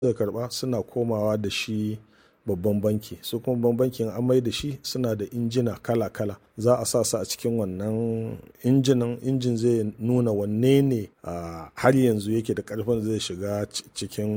suka karɓa suna komawa da shi babban banki, su kuma babban bankin an mai da shi suna da injina kala-kala, za a sa su a cikin wannan injin zai nuna wanne ne har yanzu yake da ƙarfin zai shiga cikin